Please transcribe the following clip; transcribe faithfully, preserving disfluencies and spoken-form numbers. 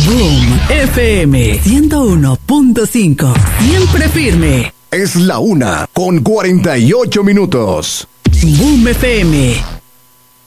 Boom F M ciento uno punto cinco. Siempre firme. Es la una con cuarenta y ocho minutos. Boom F M.